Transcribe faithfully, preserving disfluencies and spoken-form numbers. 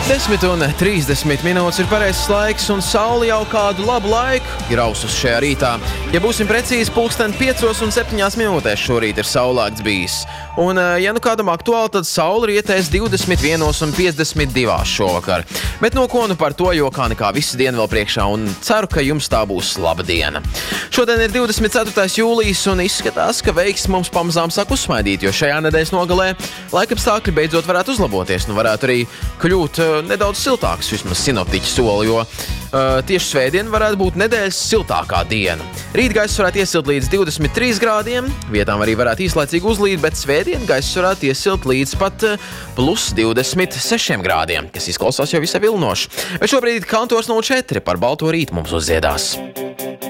desmit un trīsdesmit minūtes ir pareizs laiks, un saule jau kādu labu laiku ir ausus šajā rītā. Ja būsim precīzi, pulksten piecos un septiņās minūtēs šorīt ir saulēkts bijis. Un, ja nu kādam aktuāli, tad saule rietēs divdesmit vienos un piecdesmit divās šovakar. Bet no ko nu par to, jo kā nekā visa diena vēl priekšā, un ceru, ka jums tā būs laba diena. Šodien ir divdesmit ceturtais jūlijs, un izskatās, ka veiksme mums pamazām sāk uzsmaidīt, jo šajā nedēļas nogalē laikapstākļi beidzot varētu uzlaboties, nu varētu arī kļūt uh, nedaudz siltāks, vismaz sinoptiķi sola, jo uh, tieši svētdien varētu būt nedēļas siltākā diena. Rīt gaiss varētu iesilt līdz divdesmit trīs grādiem, vietām arī varētu īslaicīgi uzlīt, bet svētdien gaiss varētu iesilt līdz pat uh, plus divdesmit sešiem grādiem, kas izklausās jau visai vilinoši. Bet šobrīd kantors nulle četri par balto rītu mums uzziedās.